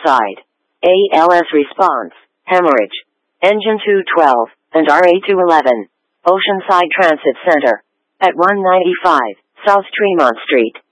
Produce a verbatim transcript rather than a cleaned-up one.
outside. A L S response, hemorrhage. Engine two twelve, and R A two eleven. Oceanside Transit Center. At one ninety-five, South Tremont Street.